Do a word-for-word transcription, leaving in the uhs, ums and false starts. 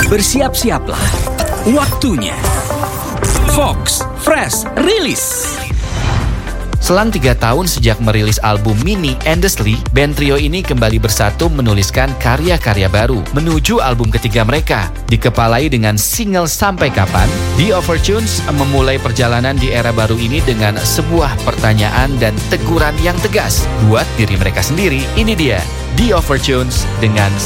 Bersiap-siaplah. Waktunya Fox Fresh Release. Selang tiga tahun sejak merilis album mini Endlessly, band trio ini kembali bersatu menuliskan karya-karya baru menuju album ketiga mereka. Dikepalai dengan single Sampai Kapan, The Overtunes memulai perjalanan di era baru ini dengan sebuah pertanyaan dan teguran yang tegas buat diri mereka sendiri. Ini dia, The Overtunes dengan